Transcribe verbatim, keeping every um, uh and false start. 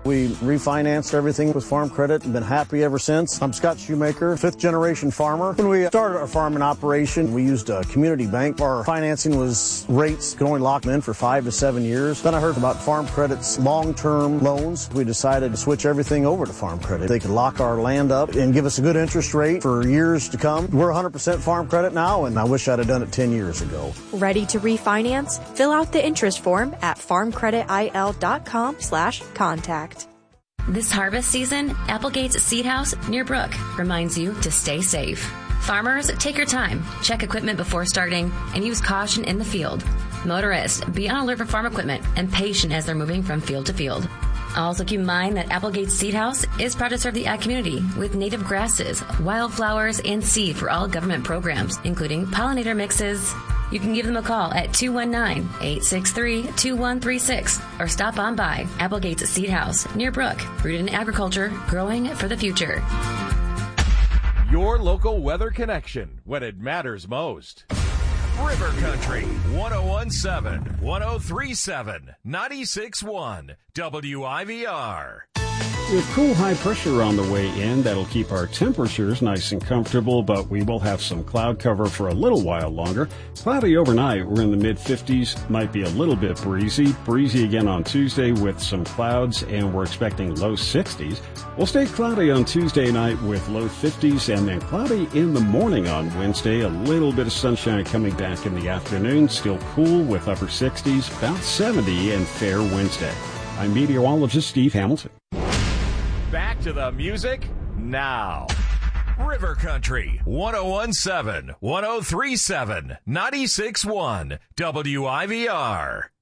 We refinanced everything with Farm Credit and been happy ever since. I'm Scott Shoemaker, fifth generation farmer. When we started our farming operation, we used a community bank. Our financing was rates could only lock them in for five to seven years. Then I heard about Farm Credit's long-term loans. We decided to switch everything over to Farm Credit. They could lock our land up and give us a good interest rate for years to come. We're one hundred percent Farm Credit now, and I wish I'd have done it ten years ago. Ready to refinance? Fill out the interest form at farmcreditil.com slash contact. This harvest season, Applegate's Seed House near Brook reminds you to stay safe. Farmers, take your time, check equipment before starting, and use caution in the field. Motorists, be on alert for farm equipment and patient as they're moving from field to field. Also keep in mind that Applegate's Seed House is proud to serve the ag community with native grasses, wildflowers, and seed for all government programs, including pollinator mixes. You can give them a call at two one nine, eight six three, two one three six or stop on by Applegate's Seed House near Brook, rooted in agriculture, growing for the future. Your local weather connection when it matters most. River Country, one oh one point seven, one oh three point seven, ninety-six point one, W I V R. With cool high pressure on the way in, that'll keep our temperatures nice and comfortable, but we will have some cloud cover for a little while longer. Cloudy overnight, we're in the mid fifties, might be a little bit breezy. Breezy again on Tuesday with some clouds, and we're expecting low sixties. We'll stay cloudy on Tuesday night with low fifties, and then cloudy in the morning on Wednesday. A little bit of sunshine coming back in the afternoon, still cool with upper sixties, about seventy, and fair Wednesday. I'm meteorologist Steve Hamilton. Back to the music now. River Country, one oh one point seven, one oh three point seven, ninety-six point one, W I V R.